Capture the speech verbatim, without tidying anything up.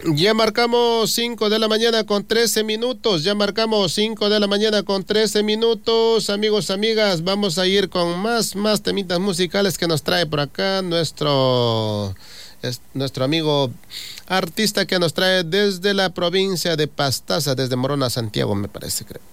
Ya marcamos cinco de la mañana con trece minutos, ya marcamos cinco de la mañana con trece minutos, amigos, amigas, vamos a ir con más, más temitas musicales que nos trae por acá nuestro, es, nuestro amigo artista que nos trae desde la provincia de Pastaza, desde Morona, Santiago, me parece, creo.